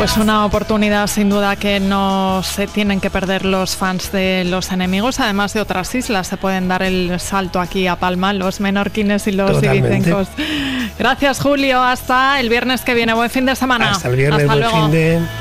Pues una oportunidad sin duda que no se tienen que perder los fans de Los Enemigos. Además de otras islas, se pueden dar el salto aquí a Palma, los menorquines y los ibicencos. Gracias, Julio. Hasta el viernes que viene. Buen fin de semana. Hasta el viernes. Hasta buen luego. fin de...